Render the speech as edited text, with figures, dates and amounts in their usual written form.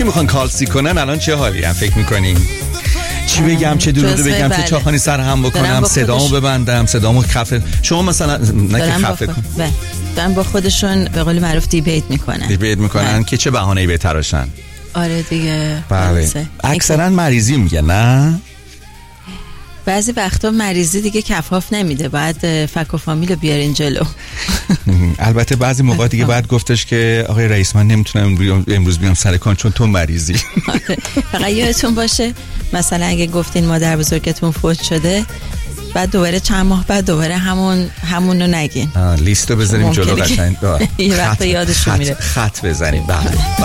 که میخوان کالسی کنن الان چه حالی هم فکر میکنین؟ چی بگم، چه درودو بگم، چه چاخانی سر هم بکنم، صدامو ببندم، صدامو خفه. شما مثلا نه که خفه کن، دارن با خودشون به قول معروف دیبیت میکنن که چه بهانه‌ای بهترشن. آره دیگه. بله. اکثرا مریضی میگه نه؟ بعضی وقتا مریضی دیگه کفاف نمیده، بعد فک و فامیل بیارین جلو. البته بعضی موقع دیگه باید گفتش که آقای رئیس من نمیتونم امروز بیام سر کار چون تو مریضی. فقط یادتون باشه مثلا اگه گفتین مادر بزرگتون فوت شده، بعد دوباره چند ماه بعد دوباره همونو نگین. لیستو بذاریم جلو قشنگ. یه وقت یادشون میره. خط بزنیم. بله.